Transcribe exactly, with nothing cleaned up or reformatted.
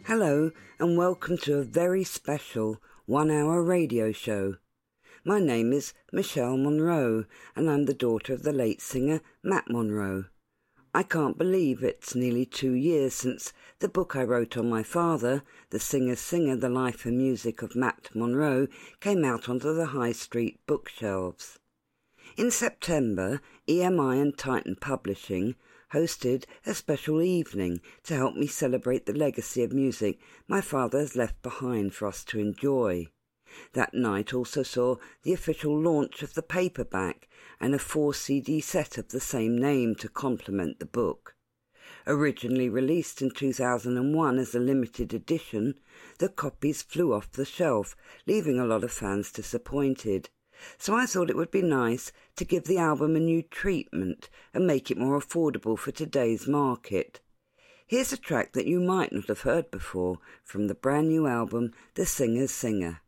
Hello and welcome to a very special one-hour radio show. My name is Michelle Monroe and I'm the daughter of the late singer Matt Monro. I can't believe it's nearly two years since the book I wrote on my father, The Singer's Singer, The Life and Music of Matt Monro, came out onto the high street bookshelves. In September, E M I and Titan Publishing hosted a special evening to help me celebrate the legacy of music my father has left behind for us to enjoy. That night also saw the official launch of the paperback and a four C D set of the same name to complement the book. Originally released in two thousand one as a limited edition, the copies flew off the shelf, leaving a lot of fans disappointed. So I thought it would be nice to give the album a new treatment and make it more affordable for today's market. Here's a track that you might not have heard before from the brand new album, The Singer's Singer.